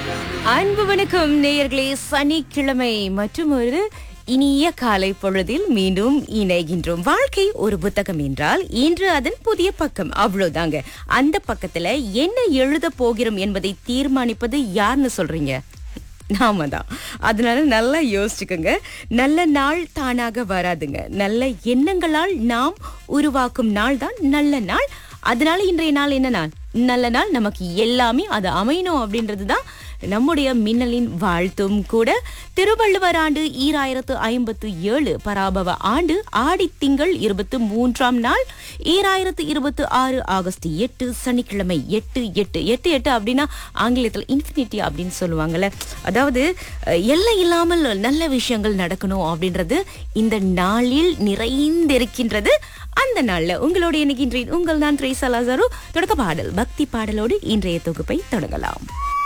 அன்பு வணக்கம் நேயர்களே, சனிக்கிழமை மற்றும் ஒரு இனிய காலை பொழுதில் மீண்டும் இணைகின்றோம். வாழ்க்கை ஒரு புத்தகம் என்றால் இன்று அதன் புதிய பக்கம், அவ்வளவுதாங்க. அந்த பக்கத்துல என்ன எழுத போகிறோம் என்பதை தீர்மானிப்பது யாருன்னு சொல்றீங்க? நாம தான். அதனால நல்லா யோசிச்சுக்கோங்க. நல்ல நாள் தானாக வராதுங்க. நல்ல எண்ணங்களால் நாம் உருவாக்கும் நாள் தான் நல்ல நாள். அதனால இன்றைய நாள் என்ன நாள்? நல்ல நாள். நமக்கு எல்லாமே அது அமையணும் அப்படின்றது தான் நம்முடைய மின்னலின் வாழ்த்தும் கூட. திருவள்ளுவர் ஆண்டு 2057 பராபவ ஆண்டு ஆடி திங்கள் 23ஆம் நாள் 2026 ஆகஸ்ட் 8 சனிக்கிழமை. 8 அப்படின்னா ஆங்கிலத்தில் இன்ஃபினிட்டி அப்படின்னு சொல்லுவாங்கல்ல. அதாவது எல்லை இல்லாமல் நல்ல விஷயங்கள் நடக்கணும் அப்படின்றது இந்த நாளில் நிறைந்திருக்கின்றது. அந்த நாள்ல உங்களோட இன்னைக்கு உங்கள் நான் ட்ரேசா லாசாரு. தொடக்க பாடல் பக்தி பாடலோடு இன்றைய தொகுப்பை தொடங்கலாம்.